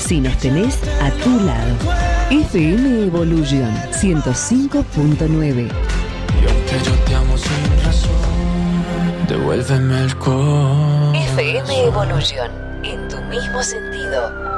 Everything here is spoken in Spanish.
Si nos tenés a tu lado. FM Evolution 105.9. Y aunque yo te amo sin razón, devuélveme el corazón. FM Evolution, en tu mismo sentido.